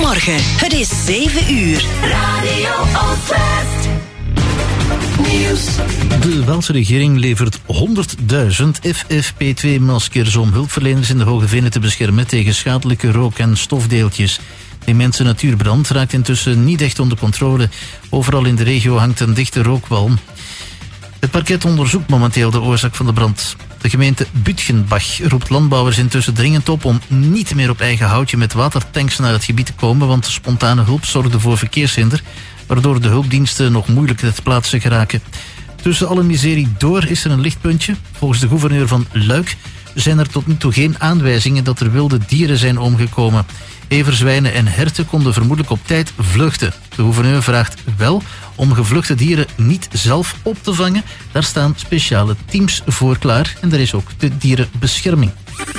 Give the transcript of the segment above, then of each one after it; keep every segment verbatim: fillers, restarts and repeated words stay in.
Goedemorgen, het is zeven uur. Radio Oostwest. Nieuws. De Waalse regering levert honderdduizend F F P twee maskers om hulpverleners in de Hoge Venen te beschermen tegen schadelijke rook- en stofdeeltjes. De immense natuurbrand raakt intussen niet echt onder controle. Overal in de regio hangt een dichte rookwalm. Het parket onderzoekt momenteel de oorzaak van de brand. De gemeente Bütgenbach roept landbouwers intussen dringend op om niet meer op eigen houtje met watertanks naar het gebied te komen, want spontane hulp zorgde voor verkeershinder, waardoor de hulpdiensten nog moeilijk ter plaatse geraken. Tussen alle miserie door is er een lichtpuntje. Volgens de gouverneur van Luik zijn er tot nu toe geen aanwijzingen dat er wilde dieren zijn omgekomen. Everzwijnen en herten konden vermoedelijk op tijd vluchten. De gouverneur vraagt wel om gevluchte dieren niet zelf op te vangen. Daar staan speciale teams voor klaar en er is ook de dierenbescherming.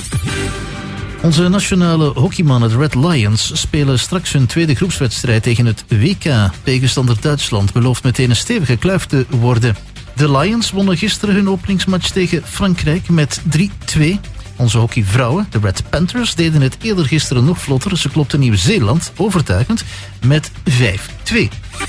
Onze nationale hockeymannen, de Red Lions, spelen straks hun tweede groepswedstrijd tegen het W K. Tegenstander Duitsland belooft meteen een stevige kluif te worden. De Lions wonnen gisteren hun openingsmatch tegen Frankrijk met drie twee. Onze hockeyvrouwen, de Red Panthers, deden het eerder gisteren nog vlotter. Ze klopten Nieuw-Zeeland overtuigend met vijf twee.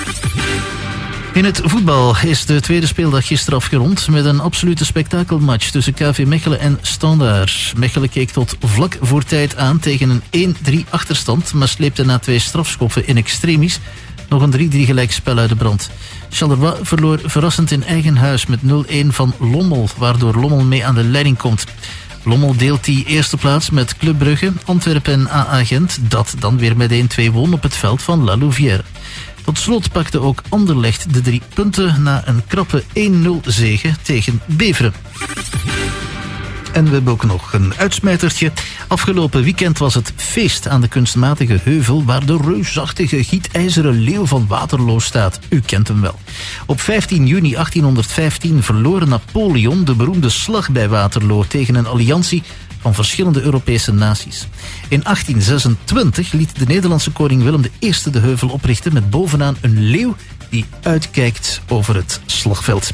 In het voetbal is de tweede speeldag gisteren afgerond met een absolute spektakelmatch tussen K V Mechelen en Standaard. Mechelen keek tot vlak voor tijd aan tegen een één drie achterstand, maar sleepte na twee strafschoppen in extremis nog een drie drie gelijkspel uit de brand. Charleroi verloor verrassend in eigen huis met nul een van Lommel, waardoor Lommel mee aan de leiding komt. Lommel deelt die eerste plaats met Club Brugge, Antwerpen en A A Gent, dat dan weer met één twee won op het veld van La Louvière. Tot slot pakte ook Anderlecht de drie punten na een krappe één nul zege tegen Beveren. En we hebben ook nog een uitsmijtertje. Afgelopen weekend was het feest aan de kunstmatige heuvel waar de reusachtige gietijzeren leeuw van Waterloo staat. U kent hem wel. Op vijftien juni achttienhonderdvijftien verloor Napoleon de beroemde slag bij Waterloo tegen een alliantie van verschillende Europese naties. In achttien zesentwintig liet de Nederlandse koning Willem de Eerste de heuvel oprichten met bovenaan een leeuw die uitkijkt over het slagveld.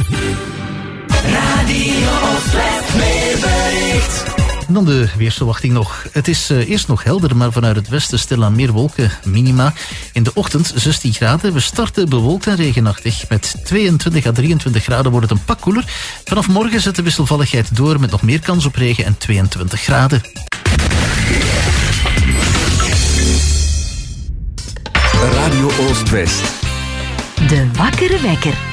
Radio Oostwest weerbericht. En dan de weersverwachting nog. Het is uh, eerst nog helder, maar vanuit het westen stilaan meer wolken. Minima in de ochtend zestien graden. We starten bewolkt en regenachtig. Met tweeëntwintig à drieëntwintig graden wordt het een pak koeler. Vanaf morgen zet de wisselvalligheid door met nog meer kans op regen en tweeëntwintig graden. Radio Oostwest. De Wakkere Wekker.